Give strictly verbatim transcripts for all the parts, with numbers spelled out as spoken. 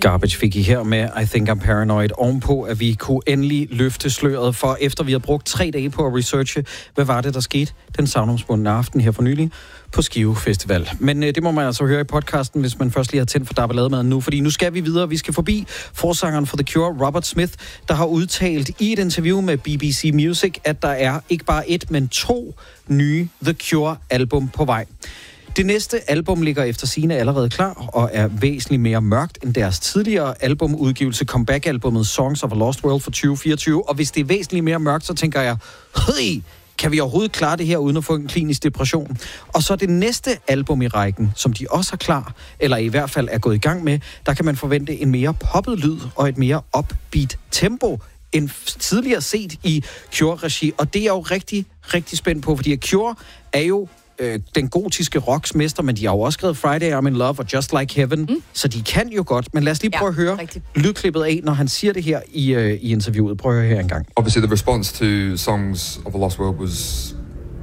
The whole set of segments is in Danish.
Garbage fik I her med I Think I'm Paranoid, ovenpå, at vi kunne endelig løfte sløret, for efter vi har brugt tre dage på at researche, hvad var det, der skete den savnomsbundne aften her for nylig på Skive Festival. Men øh, det må man altså høre i podcasten, hvis man først lige har tændt for Dabbalade nu, fordi nu skal vi videre. Vi skal forbi forsangeren for The Cure, Robert Smith, der har udtalt i et interview med B B C Music, at der er ikke bare et, men to nye The Cure-album på vej. Det næste album ligger efter sigende allerede klar og er væsentligt mere mørkt end deres tidligere albumudgivelse, comeback-albummet Songs of a Lost World for tyve fireogtyve. Og hvis det er væsentligt mere mørkt, så tænker jeg, hey, kan vi overhovedet klare det her uden at få en klinisk depression? Og så det næste album i rækken, som de også har klar, eller i hvert fald er gået i gang med, der kan man forvente en mere poppet lyd og et mere upbeat tempo end tidligere set i Cure-regi. Og det er jeg jo rigtig, rigtig spændt på, fordi Cure er jo den gotiske rocks mester, men de har jo også skrevet Friday I'm in Love og Just Like Heaven, mm. så de kan jo godt. Men lad os lige prøve ja, at høre rigtigt. lydklippet af, når han siger det her i, uh, i interviewet. Prøv at høre her en gang. Obviously the response to Songs of a Lost World was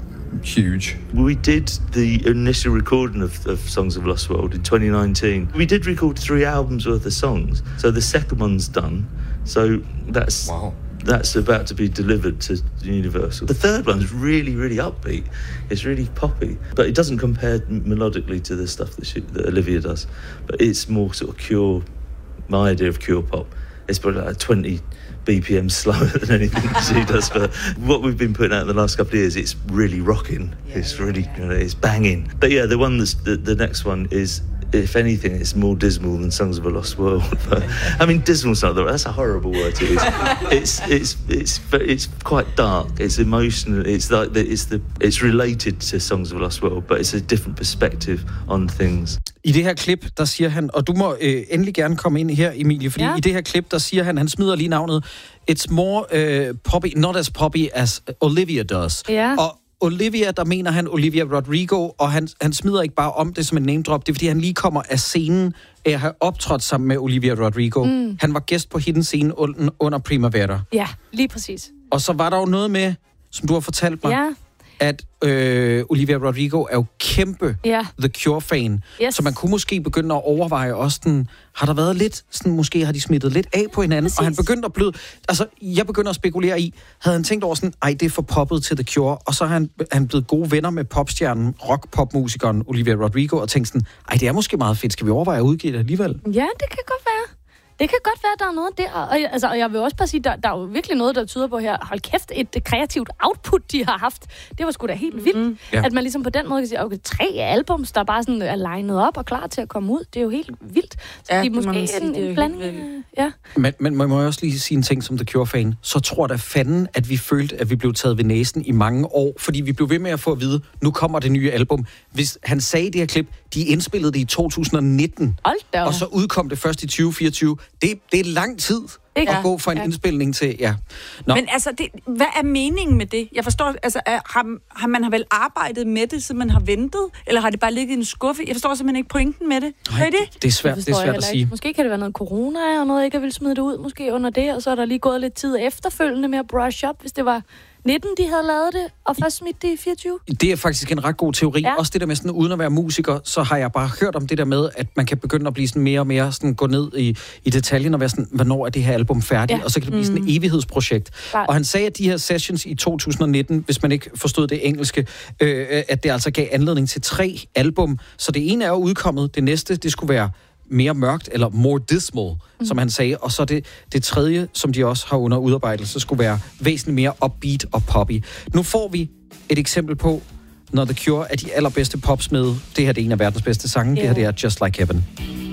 huge. We did the initial recording of, of Songs of a Lost World in twenty nineteen. We did record three albums worth of songs, so the second one's done. So that's... Wow. That's about to be delivered to Universal. The third one's really, really upbeat. It's really poppy, but it doesn't compare melodically to the stuff that, she, that Olivia does. But it's more sort of Cure. My idea of Cure pop. It's probably like twenty B P M slower than anything she does. But what we've been putting out in the last couple of years, it's really rocking. Yeah, it's really, yeah. You know, it's banging. But yeah, the one that's the, the next one is. If anything, it's more dismal than Songs of a Lost World. But, I mean, dismal's not the word. That's a horrible word to use. It's it's it's it's quite dark. It's emotional. It's like the, it's the it's related to Songs of a Lost World, but it's a different perspective on things. I det her klip, der siger han, og du må øh, endelig gerne komme ind her, Emilie, fordi ja. i det her klip, der siger han, han smider lige navnet, it's more uh, poppy, not as poppy as Olivia does. Ja. Og Olivia, der mener han Olivia Rodrigo, og han, han smider ikke bare om det som en name drop, det er fordi han lige kommer af scenen af at have optrådt sammen med Olivia Rodrigo. Mm. Han var gæst på hendes scene under, under Primavera. Ja, lige præcis. Og så var der jo noget med, som du har fortalt mig, ja. at øh, Olivia Rodrigo er jo kæmpe ja. The Cure-fan. Yes. Så man kunne måske begynde at overveje også den, har der været lidt, sådan, måske har de smittet lidt af på hinanden, præcis. Og han begyndte at bløde, altså jeg begynder at spekulere i, havde han tænkt over sådan, ej det er for poppet til The Cure, og så har han, han blevet gode venner med popstjernen, rock-popmusikeren Olivia Rodrigo, og tænkt sådan, ej det er måske meget fedt, skal vi overveje at udgive det alligevel? Ja, det kan godt være. Det kan godt være, at der er noget der. Og jeg, altså, og jeg vil også bare sige, der, der er jo virkelig noget, der tyder på her. Hold kæft, et kreativt output, de har haft. Det var sgu da helt vildt. Mm. Ja. At man ligesom på den måde kan sige, okay, tre albums, der bare sådan er legnet op og klar til at komme ud. Det er jo helt vildt. Så ja, de måske en, sige, en blanding. Ja. Men, men man må også lige sige en ting som The Cure-fan. Så tror da fanden, at vi følte, at vi blev taget ved næsen i mange år. Fordi vi blev ved med at få at vide, nu kommer det nye album. Hvis han sagde i det her klip, de indspillede det i to tusind nitten. Og så udkom det først i tyve fireogtyve. Det, det er lang tid at ja, gå fra en ja. indspilning til, ja. Nå. Men altså, det, hvad er meningen med det? Jeg forstår, altså, er, har, har man har vel arbejdet med det, så man har ventet? Eller har det bare ligget i en skuffe? Jeg forstår simpelthen ikke pointen med det. Nej, det? Det, det er svært, det er svært at sige. Ikke. Måske kan det være noget corona, og noget ikke vil smide det ud, måske under det, og så er der lige gået lidt tid efterfølgende med at brush up, hvis det var nitten, de havde lavet det, og først smidt det i fireogtyve. Det er faktisk en ret god teori. Ja. Også det der med sådan, uden at være musiker, så har jeg bare hørt om det der med, at man kan begynde at blive sådan mere og mere sådan, gå ned i, i detaljen og være sådan, hvornår er det her album færdigt? Ja. Og så kan det blive sådan et mm. evighedsprojekt. Klar. Og han sagde, at de her sessions i to tusind nitten, hvis man ikke forstod det engelske, øh, at det altså gav anledning til tre album. Så det ene er jo udkommet, det næste, det skulle være mere mørkt, eller more dismal, mm. som han sagde. Og så det, det tredje, som de også har under udarbejdelse, skulle være væsentligt mere upbeat og poppy. Nu får vi et eksempel på, når The Cure er de allerbedste popsmede. Det her det er en af verdens bedste sange. Yeah. Det her det er Just Like Heaven.